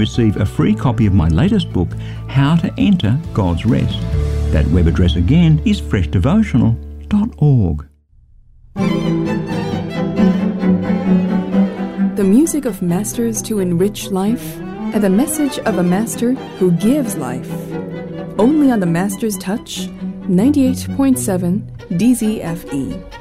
receive a free copy of my latest book, How to Enter God's Rest. That web address again is freshdevotional.org. The music of masters to enrich life, and the message of a master who gives life. Only on the Master's Touch, 98.7 DZFE.